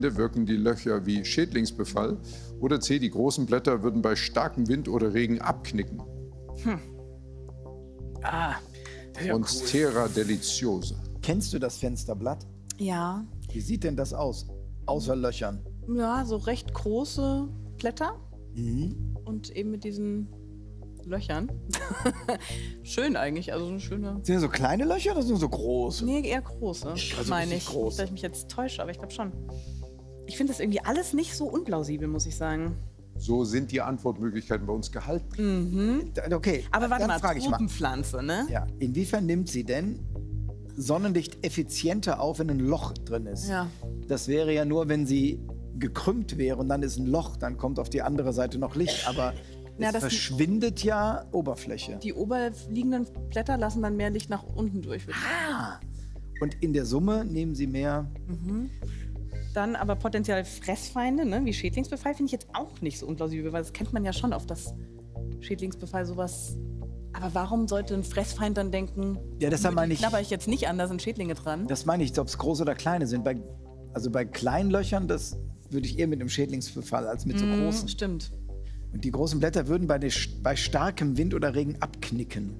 wirken die Löcher wie Schädlingsbefall. Oder C, die großen Blätter würden bei starkem Wind oder Regen abknicken. Ja, und cool. Terra Deliciosa. Kennst du das Fensterblatt? Ja. Wie sieht denn das aus? Außer Löchern. Ja, so recht große Blätter. Und eben mit diesen Löchern. Schön eigentlich, also eine schöne... Sind das so kleine Löcher oder sind das so große? Nee, eher große, Also meine richtig ich. groß. Nicht, dass ich mich jetzt täusche, aber ich glaube schon. Ich finde das irgendwie alles nicht so unplausibel, muss ich sagen. So sind die Antwortmöglichkeiten bei uns gehalten. Okay, Aber warte dann mal, frage ich mal. Tropenpflanze, ne? Ja, inwiefern nimmt sie denn Sonnenlicht effizienter auf, wenn ein Loch drin ist? Ja. Das wäre ja nur, wenn sie gekrümmt wäre und dann ist ein Loch, dann kommt auf die andere Seite noch Licht. Aber Ja, es das- verschwindet ja Oberfläche. Die oberliegenden Blätter lassen dann mehr Licht nach unten durch. würde ich sagen. Und in der Summe nehmen sie mehr. Dann aber potenziell Fressfeinde, ne? Wie Schädlingsbefall, finde ich jetzt auch nicht so unplausibel, weil das kennt man ja schon auf das Schädlingsbefall sowas. Aber warum sollte ein Fressfeind dann denken, Ja, deshalb meine ich- knabber ich jetzt nicht an, da sind Schädlinge dran? Das meine ich, ob es große oder kleine sind. Also bei kleinen Löchern, das würde ich eher mit einem Schädlingsbefall als mit so großen. Stimmt. Und die großen Blätter würden bei starkem Wind oder Regen abknicken.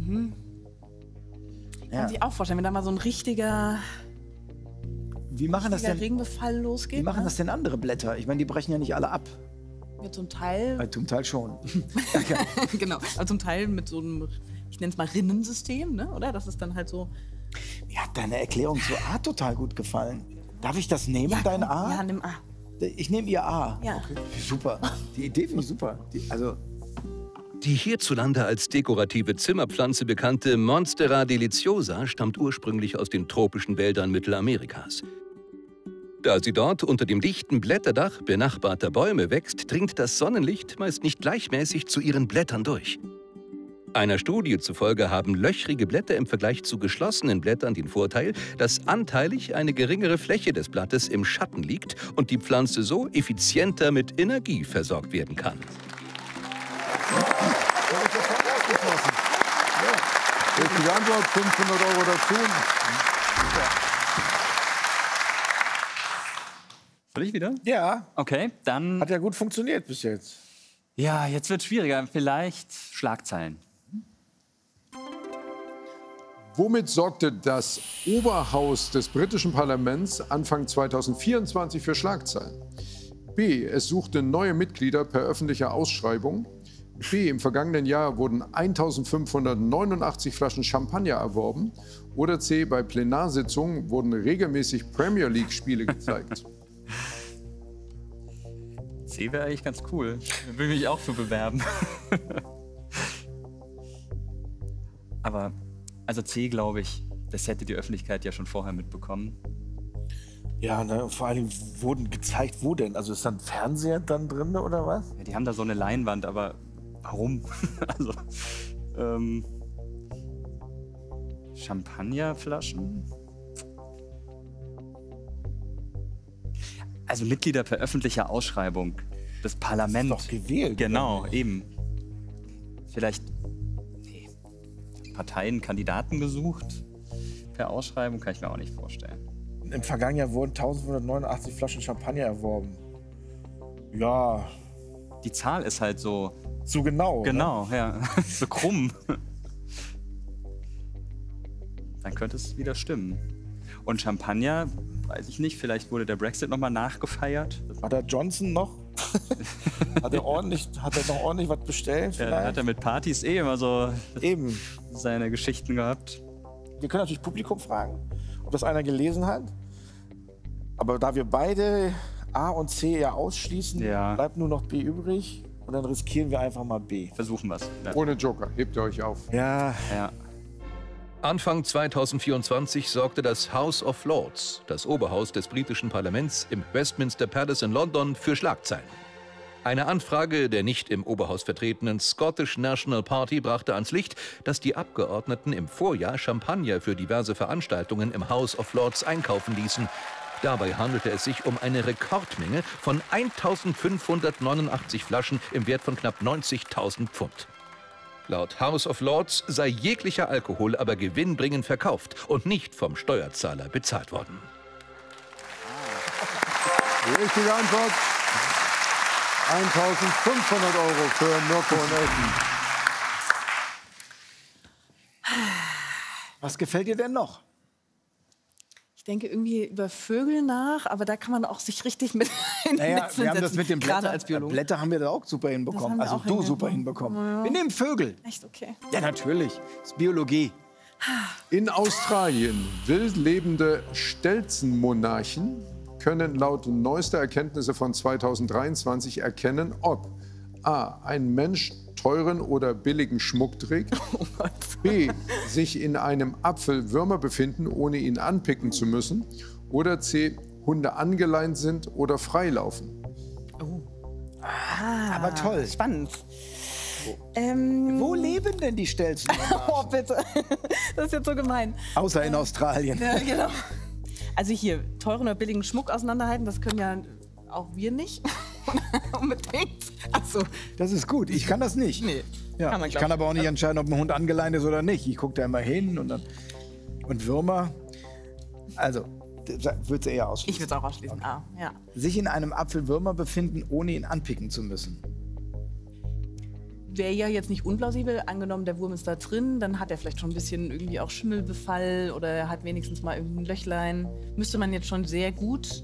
Kann sich auch vorstellen, wenn da mal so ein richtiger Wie machen das denn? Regenbefall losgeht. Wie machen ne? das denn andere Blätter? Ich meine, die brechen ja nicht alle ab. Ja, zum Teil, Zum Teil schon. genau, aber zum Teil mit so einem, ich nenne es mal Rinnensystem, ne? Oder? Das ist dann halt so. Mir hat deine Erklärung zu A total gut gefallen. Darf ich das nehmen, dein komm, A? Ja, nimm A. Ich nehme ihr A. Ja. Okay. Super. Die Idee finde ich super. Die hierzulande als dekorative Zimmerpflanze bekannte Monstera deliciosa stammt ursprünglich aus den tropischen Wäldern Mittelamerikas. Da sie dort unter dem dichten Blätterdach benachbarter Bäume wächst, dringt das Sonnenlicht meist nicht gleichmäßig zu ihren Blättern durch. Einer Studie zufolge haben löchrige Blätter im Vergleich zu geschlossenen Blättern den Vorteil, dass anteilig eine geringere Fläche des Blattes im Schatten liegt und die Pflanze so effizienter mit Energie versorgt werden kann. Richtige Antwort, 500 € dazu. Soll ich wieder? Ja, Okay, dann... hat ja gut funktioniert bis jetzt. Ja, jetzt wird schwieriger. Vielleicht Schlagzeilen. Womit sorgte das Oberhaus des britischen Parlaments Anfang 2024 für Schlagzeilen? B. Es suchte neue Mitglieder per öffentlicher Ausschreibung. B. Im vergangenen Jahr wurden 1589 Flaschen Champagner erworben. Oder C. Bei Plenarsitzungen wurden regelmäßig Premier League-Spiele gezeigt. C wäre eigentlich ganz cool. Da will mich auch für bewerben. Aber, also C, glaube ich, das hätte die Öffentlichkeit ja schon vorher mitbekommen. Ja, ne, vor allem wurden gezeigt, wo denn? Also ist dann Fernseher dann drin oder was? Ja, die haben da so eine Leinwand, aber warum? Also, Champagnerflaschen? Also Mitglieder per öffentlicher Ausschreibung. Das Parlament. Doch gewählt. Genau, eben. Vielleicht Parteien, Kandidaten gesucht per Ausschreibung, kann ich mir auch nicht vorstellen. Im vergangenen Jahr wurden 1589 Flaschen Champagner erworben. Ja, Die Zahl ist halt so, so genau. genau, ja, so krumm. Dann könnte es wieder stimmen. Und Champagner, weiß ich nicht, vielleicht wurde der Brexit nochmal nachgefeiert. Ne? Hat der Johnson noch? hat er noch ordentlich was bestellt? Ja, da hat er mit Partys immer so Eben. seine Geschichten gehabt. Wir können natürlich Publikum fragen, ob das einer gelesen hat. Aber da wir beide A und C ja ausschließen, Ja. bleibt nur noch B übrig. Und dann riskieren wir einfach mal B. Versuchen wir es. Ja. Ohne Joker, hebt ihr euch auf. Ja, Ja. Anfang 2024 sorgte das House of Lords, das Oberhaus des britischen Parlaments im Westminster Palace in London, für Schlagzeilen. Eine Anfrage der nicht im Oberhaus vertretenen Scottish National Party brachte ans Licht, dass die Abgeordneten im Vorjahr Champagner für diverse Veranstaltungen im House of Lords einkaufen ließen. Dabei handelte es sich um eine Rekordmenge von 1589 Flaschen im Wert von knapp 90.000 Pfund. Laut House of Lords sei jeglicher Alkohol aber gewinnbringend verkauft und nicht vom Steuerzahler bezahlt worden. Die richtige Antwort. 1.500 € für Mirko und Elton. Was gefällt dir denn noch? Ich denke irgendwie über Vögel nach, aber da kann man auch sich richtig mit Naja, wir haben das mit den Gerade Blättern. als Biologe. Blätter haben wir da auch super hinbekommen. Das haben wir Also auch du super hinbekommen. hinbekommen. Ja. Wir nehmen Vögel. Echt, okay. Ja, natürlich. Das ist Biologie. In Australien wild lebende Stelzenmonarchen können laut neuester Erkenntnisse von 2023 erkennen, ob a. ein Mensch teuren oder billigen Schmuck trägt, b. sich in einem Apfel Würmer befinden, ohne ihn anpicken zu müssen, oder c. Hunde angeleint sind oder freilaufen. Aber toll. Spannend. Wo leben denn die Stelzen? Oh, bitte. Das ist jetzt so gemein. Außer in Australien. Ja, genau. Also hier, teuren oder billigen Schmuck auseinanderhalten, das können ja auch wir nicht. Unbedingt. Also, Das ist gut. Ich kann das nicht. nee. Ja, Kann man, ich glaub kann ich. aber auch nicht entscheiden, ob ein Hund angeleint ist oder nicht. Ich gucke da immer hin und dann. Und Würmer. Also, würde es eher ausschließen. Ich würde es auch ausschließen. Ah, ja. Sich in einem Apfel Würmer befinden, ohne ihn anpicken zu müssen. Wäre ja jetzt nicht unplausibel. Angenommen, der Wurm ist da drin, dann hat er vielleicht schon ein bisschen irgendwie auch Schimmelbefall oder er hat wenigstens mal irgendein Löchlein. Müsste man jetzt schon sehr gut.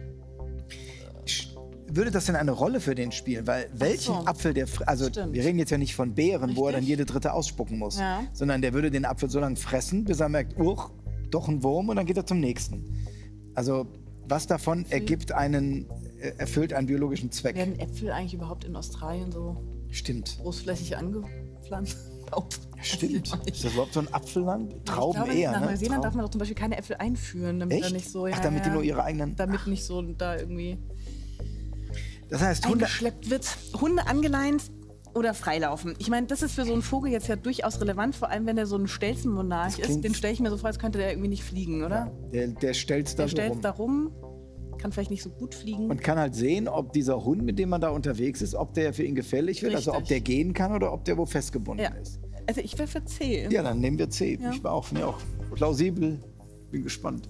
Würde das denn eine Rolle für den spielen? Weil welchen so. Apfel also Stimmt. wir reden jetzt ja nicht von Beeren, wo er dann Richtig. jede dritte ausspucken muss, Ja. sondern der würde den Apfel so lange fressen, bis er merkt, doch ein Wurm und dann geht er zum nächsten. Also was davon erfüllt einen biologischen Zweck? Werden Äpfel eigentlich überhaupt in Australien so Stimmt. großflächig angepflanzt? Stimmt. Ist das überhaupt so ein Apfelland? Trauben ich glaube, eher, nach ne? Neuseeland darf Trauben. man doch zum Beispiel keine Äpfel einführen, damit Echt? da nicht so. Ach, damit die nur ihre eigenen. Damit nicht so da irgendwie Das heißt, Hunde. eingeschleppt wird. Hunde angeleint oder freilaufen. Ich meine, das ist für so einen Vogel jetzt ja durchaus relevant, vor allem wenn er so ein Stelzenmonarch Das klingt- ist. Den stelle ich mir so vor, als könnte der irgendwie nicht fliegen, oder? Der stellt da Der so stellt rum. da rum, kann vielleicht nicht so gut fliegen. Und kann halt sehen, ob dieser Hund, mit dem man da unterwegs ist, ob der für ihn gefährlich wird, also ob Richtig. der gehen kann oder ob der wo festgebunden Ja. ist. Also ich wäre für C. Ja, dann nehmen wir C. Ja. Ich war finde ich auch plausibel. Bin gespannt.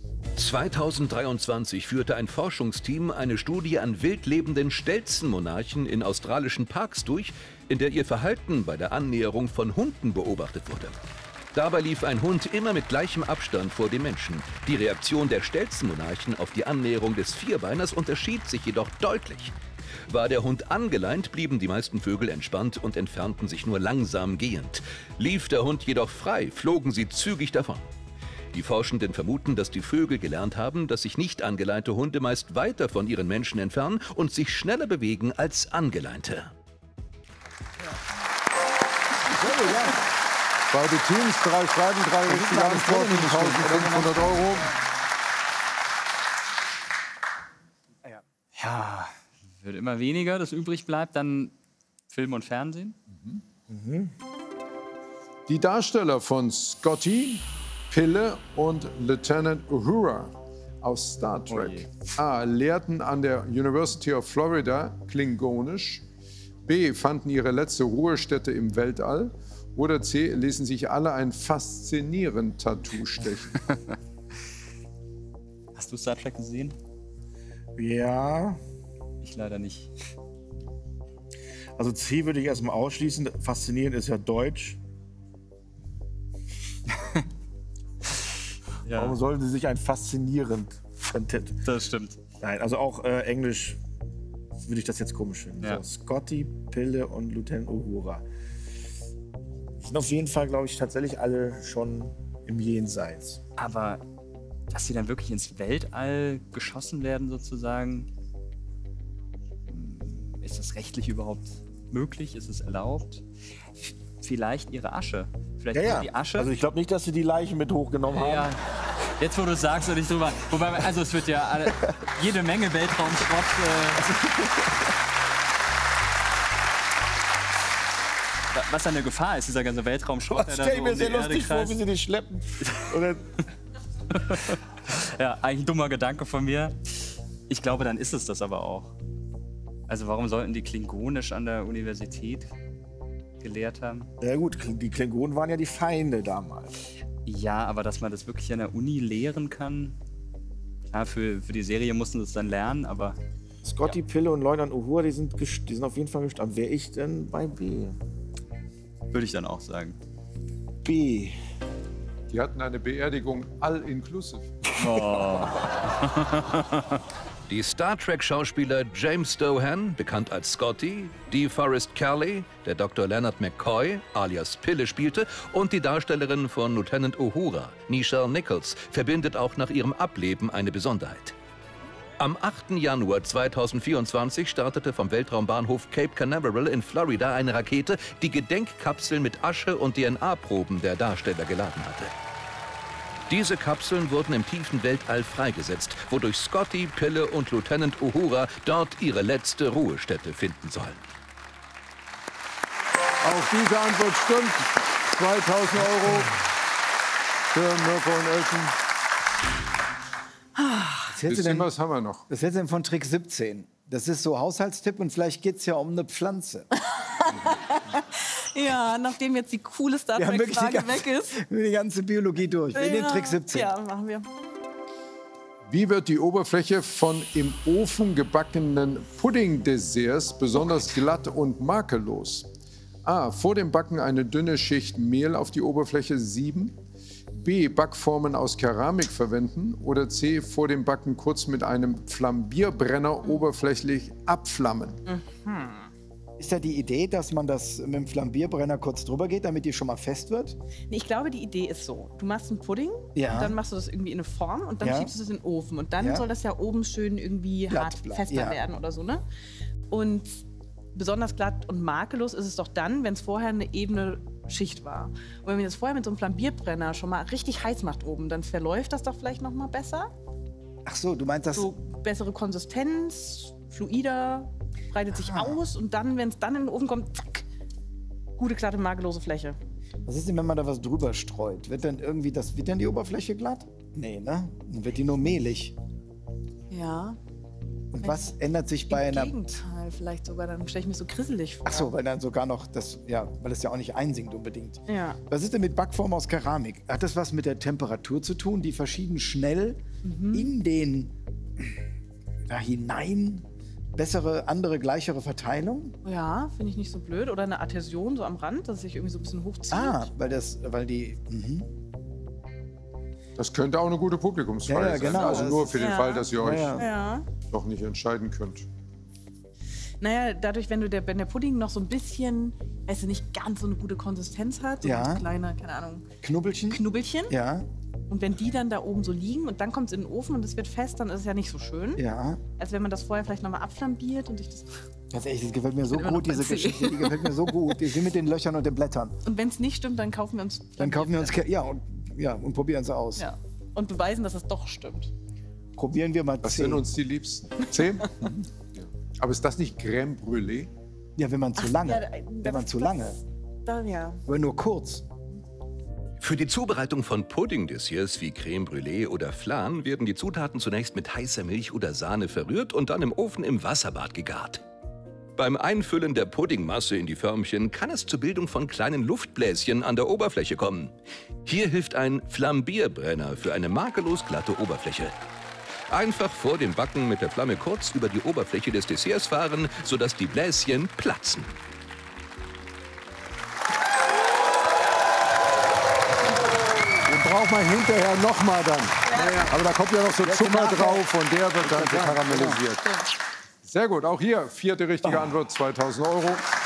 2023 führte ein Forschungsteam eine Studie an wild lebenden Stelzenmonarchen in australischen Parks durch, in der ihr Verhalten bei der Annäherung von Hunden beobachtet wurde. Dabei lief ein Hund immer mit gleichem Abstand vor dem Menschen. Die Reaktion der Stelzenmonarchen auf die Annäherung des Vierbeiners unterschied sich jedoch deutlich. War der Hund angeleint, blieben die meisten Vögel entspannt und entfernten sich nur langsam gehend. Lief der Hund jedoch frei, flogen sie zügig davon. Die Forschenden vermuten, dass die Vögel gelernt haben, dass sich nicht angeleinte Hunde meist weiter von ihren Menschen entfernen und sich schneller bewegen als angeleinte. Beide Teams, 3 Fragen, 3 richtige Antworten, 1.500 €. Ja, wird immer weniger, das übrig bleibt, dann Film und Fernsehen. Die Darsteller von Scotty, Pille und Lieutenant Uhura aus Star Trek A. lehrten an der University of Florida Klingonisch, B. fanden ihre letzte Ruhestätte im Weltall oder C. ließen sich alle ein faszinierend Tattoo stechen. Hast du Star Trek gesehen? Ja, Ich leider nicht. also C würde ich erstmal ausschließen. Faszinierend ist ja Deutsch. Warum sollten sie sich ein faszinierend Das stimmt. Nein, also auch Englisch würde ich das jetzt komisch finden. Ja. So, Scotty, Pille und Lieutenant Uhura. Sind auf jeden Fall, glaube ich, tatsächlich alle schon im Jenseits. Aber dass sie dann wirklich ins Weltall geschossen werden, sozusagen, ist das rechtlich überhaupt möglich? Ist es erlaubt? Vielleicht ihre Asche. Vielleicht Ja, ja. die Asche. Also ich glaube nicht, dass sie die Leichen mit hochgenommen haben. ja. Jetzt, wo du es sagst, und ich drüber. Wobei, also es wird ja jede Menge Weltraumschrott. Was eine Gefahr ist, dieser ganze Weltraumschrott, der da Stell so mir um sehr die Erde lustig vor, wie kreist. sie die schleppen. Oder Ja, eigentlich ein dummer Gedanke von mir. Ich glaube, dann ist es das aber auch. Also warum sollten die Klingonisch an der Universität gelehrt haben? ja gut, die Klingonen waren ja die Feinde damals. Ja, aber dass man das wirklich an der Uni lehren kann, Ja, für die Serie mussten sie es dann lernen, aber Scotty, Pille und Leutnant Uhura, die sind auf jeden Fall gestorben. Wäre ich denn bei B? würde ich dann auch sagen. B. Die hatten eine Beerdigung all-inclusive. Die Star Trek-Schauspieler James Doohan, bekannt als Scotty, DeForest Kelley, der Dr. Leonard McCoy, alias Pille spielte, und die Darstellerin von Lieutenant Uhura, Nichelle Nichols, verbindet auch nach ihrem Ableben eine Besonderheit. Am 8. Januar 2024 startete vom Weltraumbahnhof Cape Canaveral in Florida eine Rakete, die Gedenkkapseln mit Asche- und DNA-Proben der Darsteller geladen hatte. Diese Kapseln wurden im tiefen Weltall freigesetzt, wodurch Scotty, Pille und Lieutenant Uhura dort ihre letzte Ruhestätte finden sollen. Auch diese Antwort stimmt. 2000 € für Mirko und Elton. Bisschen was haben wir noch. Was hältst du denn von Trick 17? Das ist so Haushaltstipp und vielleicht geht es ja um eine Pflanze. Ja, nachdem jetzt die coole Star Trek-Frage weg ist. Die ganze Biologie durch. Wir nehmen Trick 17. Ja, machen wir. Wie wird die Oberfläche von im Ofen gebackenen Pudding-Desserts besonders glatt und makellos? A. Vor dem Backen eine dünne Schicht Mehl auf die Oberfläche sieben. B. Backformen aus Keramik verwenden. Oder C. Vor dem Backen kurz mit einem Flambierbrenner oberflächlich abflammen. Ist da die Idee, dass man das mit dem Flambierbrenner kurz drüber geht, damit die schon mal fest wird? Nee, ich glaube, die Idee ist so. Du machst einen Pudding, Ja. und dann machst du das irgendwie in eine Form und dann Ja. schiebst du es in den Ofen. Und dann Ja. soll das ja oben schön irgendwie Glatt hart bleiben. fester Ja. werden oder so, ne? Und besonders glatt und makellos ist es doch dann, wenn es vorher eine ebene Schicht war. Und wenn man das vorher mit so einem Flambierbrenner schon mal richtig heiß macht oben, dann verläuft das doch vielleicht noch mal besser. Ach so, du meinst das... So bessere Konsistenz, fluider, breitet sich aus und dann, wenn es dann in den Ofen kommt, zack, gute, glatte, makellose Fläche. Was ist denn, wenn man da was drüber streut? Wird dann die Oberfläche glatt? Nee, ne? Dann wird die nur mehlig. Ja. Und was ändert sich bei Im einer... Gegenteil, vielleicht sogar, dann stelle ich mir so grisselig vor. Ach so, weil dann sogar noch das... Ja, weil es ja auch nicht einsinkt unbedingt. Ja. Was ist denn mit Backform aus Keramik? Hat das was mit der Temperatur zu tun, die verschieden schnell in den... da hinein bessere, andere, gleichere Verteilung? Ja, finde ich nicht so blöd. Oder eine Adhäsion so am Rand, dass es sich irgendwie so ein bisschen hochzieht. Ah, weil die... Das könnte auch eine gute Publikumsfrage Ja, ja, genau. sein. Also nur für den Ja. Fall, dass ihr euch Ja. noch nicht entscheiden könnt. Naja, dadurch, wenn der Pudding noch so ein bisschen, weißt du, nicht ganz so eine gute Konsistenz hat, so Ja. kleine, keine Ahnung, Knubbelchen? Knubbelchen. Ja, Und wenn die dann da oben so liegen und dann kommt es in den Ofen und es wird fest, dann ist es ja nicht so schön. ja. Als wenn man das vorher vielleicht nochmal abflambiert und sich das. Ganz ehrlich, das gefällt mir so bin immer noch gut, diese bei C. Geschichte. Die gefällt mir so gut. Die sind mit den Löchern und den Blättern. Und wenn es nicht stimmt, dann kaufen wir uns. Dann kaufen wir uns... und probieren sie aus. Ja. Und beweisen, dass es doch stimmt. Probieren wir mal Was 10. sind uns die Liebsten? 10? Ja. Aber ist das nicht Crème Brûlée? Ja, wenn man zu lange. Ja, wenn man zu lange. Ja. Aber nur kurz. Für die Zubereitung von Pudding-Desserts wie Crème Brûlée oder Flan werden die Zutaten zunächst mit heißer Milch oder Sahne verrührt und dann im Ofen im Wasserbad gegart. Beim Einfüllen der Puddingmasse in die Förmchen kann es zur Bildung von kleinen Luftbläschen an der Oberfläche kommen. Hier hilft ein Flambierbrenner für eine makellos glatte Oberfläche. Einfach vor dem Backen mit der Flamme kurz über die Oberfläche des Desserts fahren, sodass die Bläschen platzen. Den braucht man hinterher nochmal dann. Aber da kommt ja noch so Zucker drauf und der wird dann karamellisiert. Sehr gut, auch hier vierte richtige Antwort, 2000 €.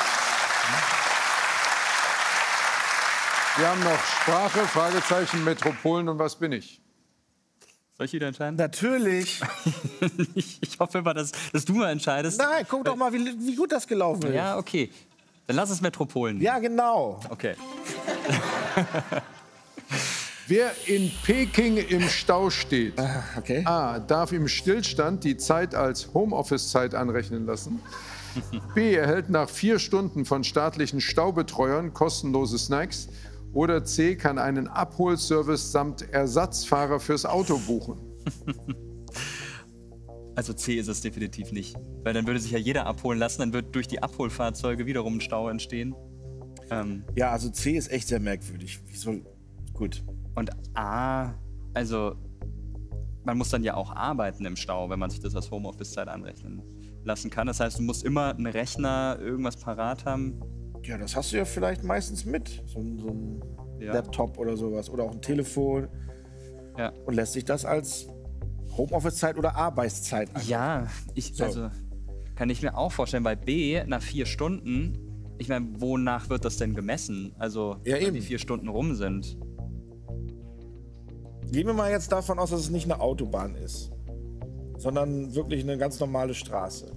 Wir haben noch Sprache, Fragezeichen, Metropolen und was bin ich? Soll ich wieder entscheiden? Natürlich. Ich hoffe immer, dass du mal entscheidest. Nein, guck doch mal, wie gut das gelaufen ist. Ja, okay. Dann lass es Metropolen. Ja, genau. Okay. Wer in Peking im Stau steht, Okay. A. darf im Stillstand die Zeit als Homeoffice-Zeit anrechnen lassen. B. erhält nach 4 Stunden von staatlichen Staubetreuern kostenlose Snacks. Oder C. kann einen Abholservice samt Ersatzfahrer fürs Auto buchen. Also C ist es definitiv nicht. Weil dann würde sich ja jeder abholen lassen, dann wird durch die Abholfahrzeuge wiederum ein Stau entstehen. Ja, also C ist echt sehr merkwürdig. Wie soll... Gut. Und A, also man muss dann ja auch arbeiten im Stau, wenn man sich das als Homeoffice-Zeit anrechnen lassen kann. Das heißt, du musst immer einen Rechner, irgendwas parat haben. Ja, das hast du ja vielleicht meistens mit. So ein Laptop oder sowas. Oder auch ein Telefon. Ja. Und lässt sich das als Homeoffice-Zeit oder Arbeitszeit an. Ja, also kann ich mir auch vorstellen, bei B nach 4 Stunden, ich meine, wonach wird das denn gemessen? Also, Ja, wenn eben. die 4 Stunden rum sind. Gehen wir mal jetzt davon aus, dass es nicht eine Autobahn ist, sondern wirklich eine ganz normale Straße.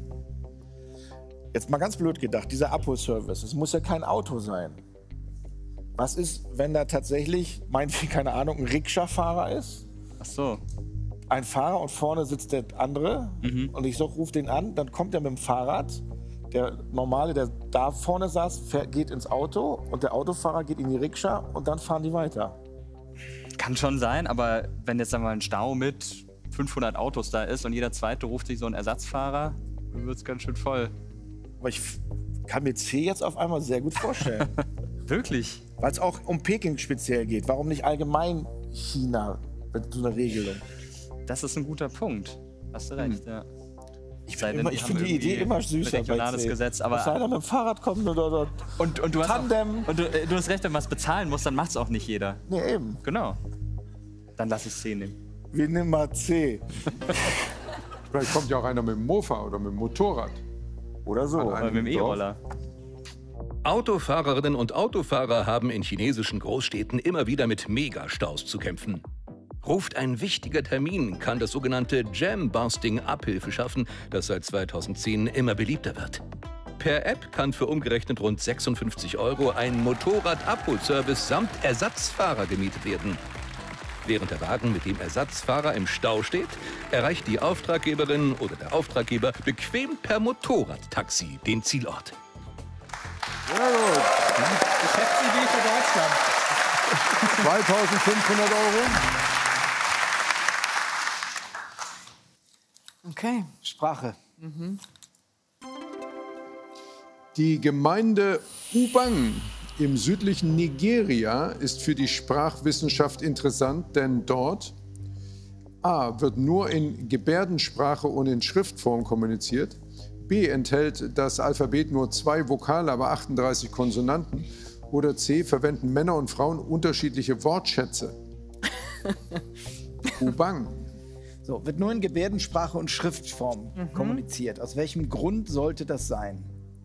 Jetzt mal ganz blöd gedacht, dieser Abholservice, es muss ja kein Auto sein. Was ist, wenn da tatsächlich, meinetwegen, keine Ahnung, ein Rikscha-Fahrer ist? Ach so. Ein Fahrer und vorne sitzt der andere und ich rufe den an, dann kommt er mit dem Fahrrad. Der Normale, der da vorne saß, geht ins Auto und der Autofahrer geht in die Rikscha und dann fahren die weiter. Kann schon sein, aber wenn jetzt einmal ein Stau mit 500 Autos da ist und jeder Zweite ruft sich so einen Ersatzfahrer, dann wird es ganz schön voll. Aber ich kann mir C jetzt auf einmal sehr gut vorstellen. Wirklich? Weil es auch um Peking speziell geht. Warum nicht allgemein China mit so einer Regelung? Das ist ein guter Punkt. Hast du recht, ja. Ich Sei denn, finde haben die Idee irgendwie immer süßer ein regionales Gesetz, aber dass einer mit dem Fahrrad kommt oder und du hast Tandem. auch, und du hast recht, wenn man es bezahlen muss, dann macht es auch nicht jeder. Nee, eben. Genau. Dann lass ich C nehmen. Wir nehmen mal C. Vielleicht kommt ja auch einer mit dem Mofa oder mit dem Motorrad. Oder so. An Oder einem mit dem E-Roller. Autofahrerinnen und Autofahrer haben in chinesischen Großstädten immer wieder mit Megastaus zu kämpfen. Ruft ein wichtiger Termin, kann das sogenannte Jam-Busting Abhilfe schaffen, das seit 2010 immer beliebter wird. Per App kann für umgerechnet rund 56 € ein Motorrad-Abholservice samt Ersatzfahrer gemietet werden. Während der Wagen mit dem Ersatzfahrer im Stau steht, erreicht die Auftraggeberin oder der Auftraggeber bequem per Motorradtaxi den Zielort. Sehr gut. Geschäftsidee für Deutschland. 2.500 €. Okay. Sprache. Die Gemeinde Ubang im südlichen Nigeria ist für die Sprachwissenschaft interessant, denn dort A. wird nur in Gebärdensprache und in Schriftform kommuniziert, B. enthält das Alphabet nur 2 Vokale, aber 38 Konsonanten, oder C. verwenden Männer und Frauen unterschiedliche Wortschätze. Ubang. So, wird nur in Gebärdensprache und Schriftform kommuniziert. Aus welchem Grund sollte das sein?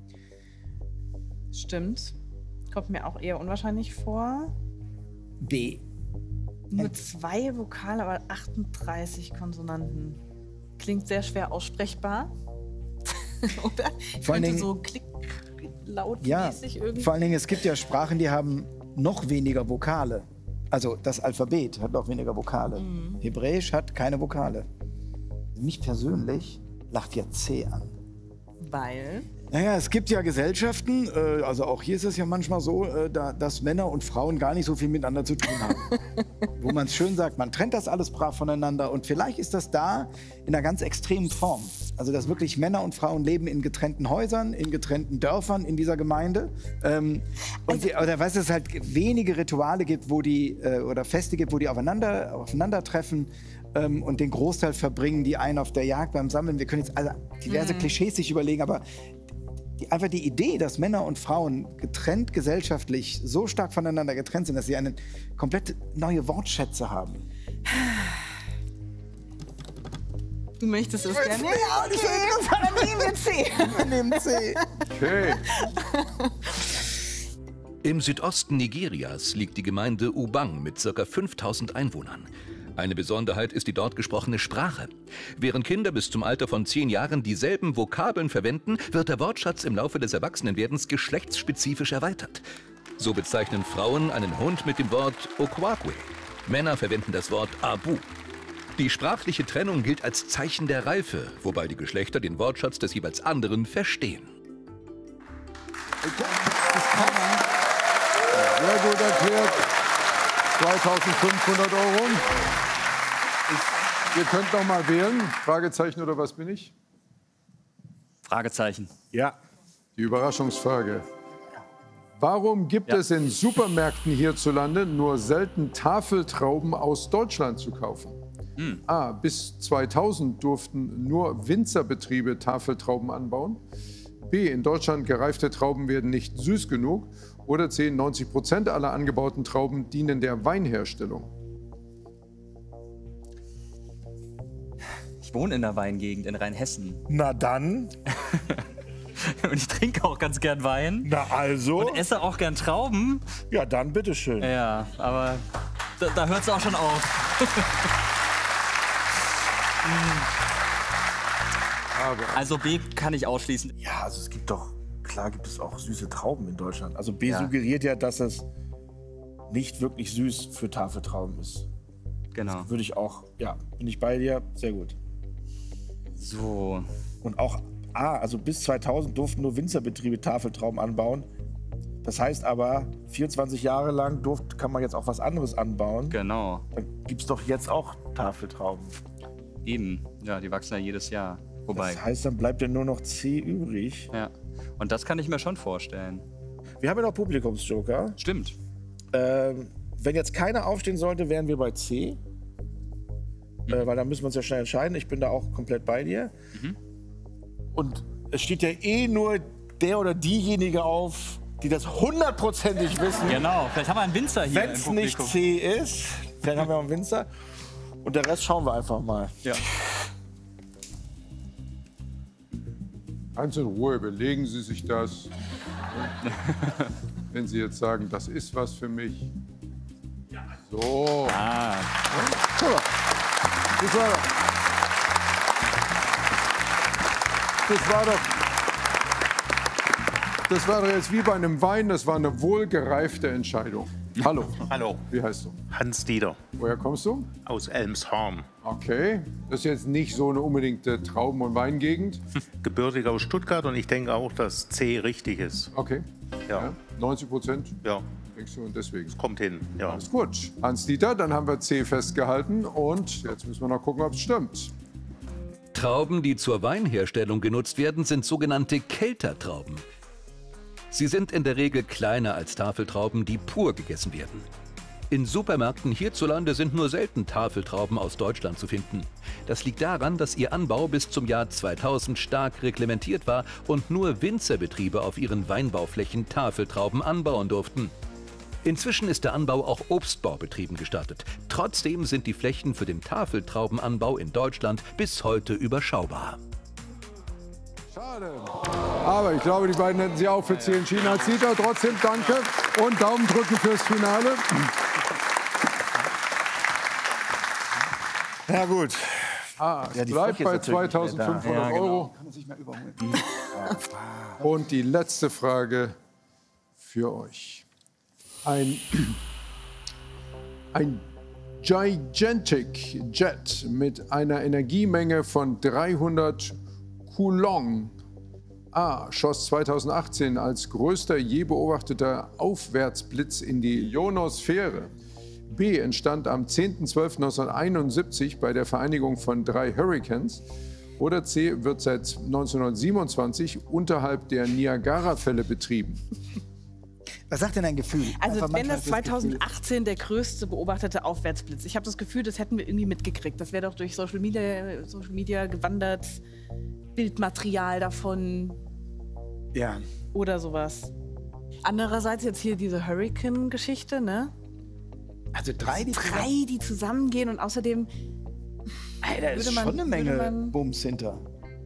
Stimmt. Kommt mir auch eher unwahrscheinlich vor. B. Nur 2 Vokale, aber 38 Konsonanten. Klingt sehr schwer aussprechbar. Oder? Vor allen Könnte Dingen- so klick-lautmäßig irgendwie. Vor allen Dingen, es gibt ja Sprachen, die haben noch weniger Vokale. Also das Alphabet hat noch weniger Vokale. Hebräisch hat keine Vokale. Mich persönlich lacht ja C an. Weil. Naja, es gibt ja Gesellschaften, also auch hier ist es ja manchmal so, dass Männer und Frauen gar nicht so viel miteinander zu tun haben. Wo man es schön sagt, man trennt das alles brav voneinander und vielleicht ist das da in einer ganz extremen Form. Also dass wirklich Männer und Frauen leben in getrennten Häusern, in getrennten Dörfern in dieser Gemeinde. Oder weißt du, es halt wenige Rituale gibt, wo die, oder Feste gibt, wo die aufeinandertreffen und den Großteil verbringen, die einen auf der Jagd beim Sammeln. Wir können jetzt also diverse Klischees sich überlegen, aber einfach die Idee, dass Männer und Frauen getrennt gesellschaftlich so stark voneinander getrennt sind, dass sie eine komplett neue Wortschätze haben. Du möchtest es gerne. Ja, okay, dann nehmen wir C. Wir nehmen C. Okay. Im Südosten Nigerias liegt die Gemeinde Ubang mit ca. 5000 Einwohnern. Eine Besonderheit ist die dort gesprochene Sprache. Während Kinder bis zum Alter von 10 Jahren dieselben Vokabeln verwenden, wird der Wortschatz im Laufe des Erwachsenenwerdens geschlechtsspezifisch erweitert. So bezeichnen Frauen einen Hund mit dem Wort Okwakwe. Männer verwenden das Wort Abu. Die sprachliche Trennung gilt als Zeichen der Reife, wobei die Geschlechter den Wortschatz des jeweils anderen verstehen. Sehr gut erklärt. 2.500 €. Ihr könnt noch mal wählen. Fragezeichen oder was bin ich? Fragezeichen. Ja. Die Überraschungsfrage. Warum gibt es in Supermärkten hierzulande nur selten Tafeltrauben aus Deutschland zu kaufen? A. Bis 2000 durften nur Winzerbetriebe Tafeltrauben anbauen. B. In Deutschland gereifte Trauben werden nicht süß genug. Oder C. 90% aller angebauten Trauben dienen der Weinherstellung. Ich wohne in der Weingegend in Rheinhessen. Na dann. Und ich trinke auch ganz gern Wein. Na also. Und esse auch gern Trauben. Ja, dann bitteschön. Ja, aber da hört es auch schon auf. Also B kann ich ausschließen. Ja, also es gibt doch, klar gibt es auch süße Trauben in Deutschland. Also B Ja. suggeriert ja, dass es nicht wirklich süß für Tafeltrauben ist. Genau. Würde ich auch, ja, bin ich bei dir, sehr gut. So. Und auch A, also bis 2000 durften nur Winzerbetriebe Tafeltrauben anbauen. Das heißt aber, 24 Jahre lang kann man jetzt auch was anderes anbauen. Genau. Dann gibt es doch jetzt auch Tafeltrauben. Eben. Ja, die wachsen ja jedes Jahr. Wobei. Das heißt, dann bleibt ja nur noch C übrig. Ja. Und das kann ich mir schon vorstellen. Wir haben ja noch Publikumsjoker. Stimmt. Wenn jetzt keiner aufstehen sollte, wären wir bei C. Weil da müssen wir uns ja schnell entscheiden. Ich bin da auch komplett bei dir. Und es steht ja eh nur der oder diejenige auf, die das hundertprozentig wissen. Genau. Vielleicht haben wir einen Winzer hier Wenn im es nicht Publikum. C ist, dann haben wir einen Winzer. Und der Rest schauen wir einfach mal. Ja. Ganz in Ruhe, überlegen Sie sich das. Wenn Sie jetzt sagen, das ist was für mich. So. Ah. Guck mal. Das war doch jetzt wie bei einem Wein, das war eine wohlgereifte Entscheidung. Hallo. Hallo, Wie heißt du? Hans Dieter Woher kommst du? aus Elmshorn, Okay. Das ist jetzt nicht so eine unbedingte Trauben- und Weingegend. gebürtig aus Stuttgart und ich denke auch, dass C richtig ist. Okay. Ja, 90%, ja, denkst du, und deswegen. kommt hin. Ja. Alles gut. Hans-Dieter, dann haben wir C festgehalten und jetzt müssen wir noch gucken, ob es stimmt. Trauben, die zur Weinherstellung genutzt werden, sind sogenannte Keltertrauben. Sie sind in der Regel kleiner als Tafeltrauben, die pur gegessen werden. In Supermärkten hierzulande sind nur selten Tafeltrauben aus Deutschland zu finden. Das liegt daran, dass ihr Anbau bis zum Jahr 2000 stark reglementiert war und nur Winzerbetriebe auf ihren Weinbauflächen Tafeltrauben anbauen durften. Inzwischen ist der Anbau auch Obstbaubetrieben gestattet. Trotzdem sind die Flächen für den Tafeltraubenanbau in Deutschland bis heute überschaubar. Schade. Aber ich glaube, die beiden hätten sich auch für C entschieden. Hans-Dieter, trotzdem danke und Daumen drücken fürs Finale. Ja gut. Es die bleibt Fläche bei ist natürlich nicht mehr da. 2.500 Ja, genau. Euro. Kann man sich mal überholen. Und die letzte Frage für euch. Ein Gigantic Jet mit einer Energiemenge von 300 Coulomb A schoss 2018 als größter je beobachteter Aufwärtsblitz in die Ionosphäre. B entstand am 10.12.1971 bei der Vereinigung von 3 Hurricanes. Oder C wird seit 1927 unterhalb der Niagara-Fälle betrieben. Was sagt denn dein Gefühl? Also Einfach wenn manchmal das Gefühl. 2018 der größte beobachtete Aufwärtsblitz. Ich habe das Gefühl, das hätten wir irgendwie mitgekriegt. Das wäre doch durch Social Media gewandert, Bildmaterial davon Ja. oder sowas. Andererseits jetzt hier diese Hurricane-Geschichte, ne? Also drei, Die zusammengehen und außerdem Alter, ist würde man- schon eine würde Menge man- Bums hinter.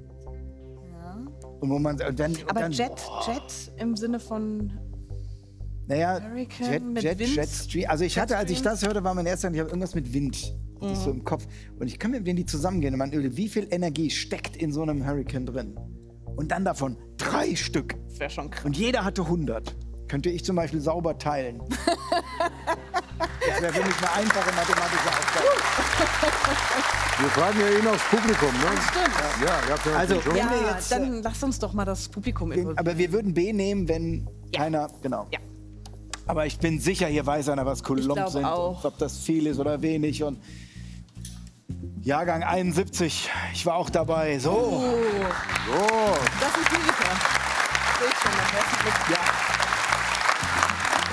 Und wo man dann, aber Jet im Sinne von naja, Hurricane mit Wind? Jetstream. Also ich hatte, als ich Jetstream? das hörte, war mein erster, ich habe irgendwas mit Wind. Das ist so im Kopf. Und ich kann mir, wenn die zusammengehen, und man öle, wie viel Energie steckt in so einem Hurricane drin? Und dann davon 3 Stück. das wäre schon krass. Und jeder hatte 100. Könnte ich zum Beispiel sauber teilen. Das wäre für mich eine einfache mathematische Aufgabe. Wir fragen ja ihn aufs Publikum, ne? Stimmt. Ja, ihr habt ja Also, natürlich schon. wenn wir Ja, jetzt, dann lass uns doch mal das Publikum involvieren. aber wir würden B nehmen, wenn keiner, genau. Ja. Aber ich bin sicher, hier weiß einer, was Coulomb glaub sind. auch. Und ob das viel ist oder wenig. Und Jahrgang 71, ich war auch dabei. So. Das ist Musiker. Sehe ich schon, dann herzlichen Glückwunsch. Ja.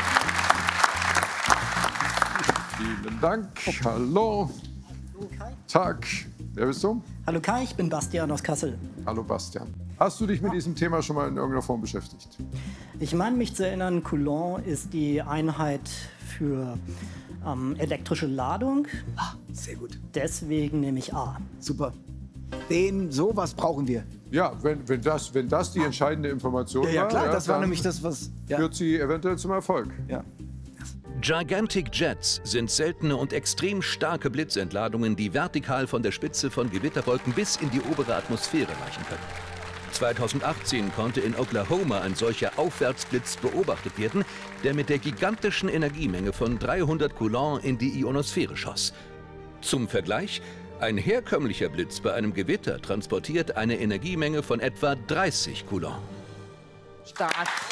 Vielen Dank. Hallo. Tag. Wer bist du? Hallo Kai, ich bin Bastian aus Kassel. Hallo Bastian. Hast du dich mit diesem Thema schon mal in irgendeiner Form beschäftigt? Ich meine mich zu erinnern, Coulomb ist die Einheit für elektrische Ladung. Sehr gut. Deswegen nehme ich A. Super. Sowas brauchen wir. Ja, wenn das die entscheidende Information Ja, war, klar, das war dann nämlich das, was... Ja. führt sie eventuell zum Erfolg. Ja. Gigantic Jets sind seltene und extrem starke Blitzentladungen, die vertikal von der Spitze von Gewitterwolken bis in die obere Atmosphäre reichen können. 2018 konnte in Oklahoma ein solcher Aufwärtsblitz beobachtet werden, der mit der gigantischen Energiemenge von 300 Coulomb in die Ionosphäre schoss. Zum Vergleich, ein herkömmlicher Blitz bei einem Gewitter transportiert eine Energiemenge von etwa 30 Coulomb. Stark.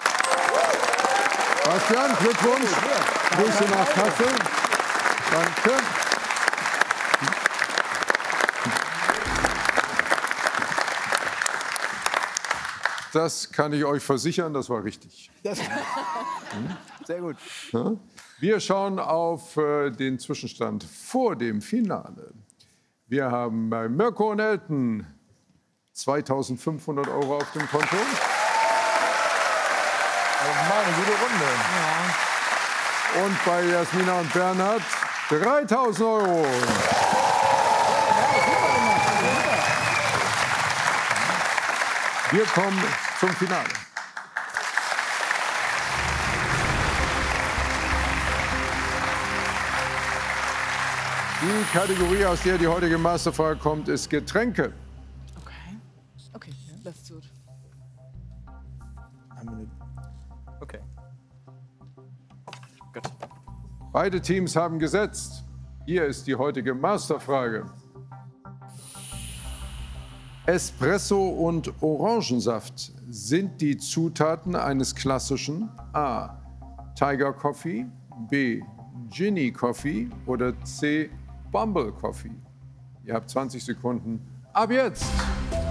Bastian, Glückwunsch. Grüße nach Kassel. Danke. Das kann ich euch versichern, das war richtig. Sehr gut. Wir schauen auf den Zwischenstand vor dem Finale. Wir haben bei Mirko und Elton 2.500 € auf dem Konto. Eine gute Runde. Und bei Jasmina und Bernhard 3.000 €. Wir kommen zum Finale. Die Kategorie, aus der die heutige Masterfrage kommt, ist Getränke. Okay, let's do it. Okay. Gut. Beide Teams haben gesetzt. Hier ist die heutige Masterfrage. Espresso und Orangensaft sind die Zutaten eines klassischen A. Tiger Coffee, B. Ginny Coffee oder C. Bumble Coffee. Ihr habt 20 Sekunden. Ab jetzt!